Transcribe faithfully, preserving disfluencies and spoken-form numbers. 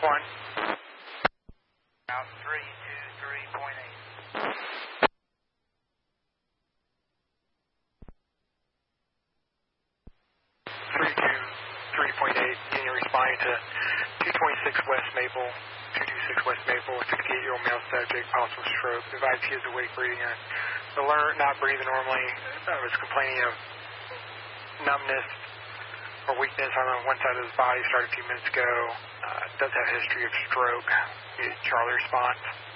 one. Out three two three point eight. three two three point eight, Union responding to two twenty-six West Maple, two twenty-six West Maple, sixty-eight-year-old male subject, possible stroke. Advised he is awake, breathing, uh, alert, not breathing normally. I was complaining of numbness or weakness on one side of his body, started a few minutes ago. Uh, does have a history of stroke. Charlie response.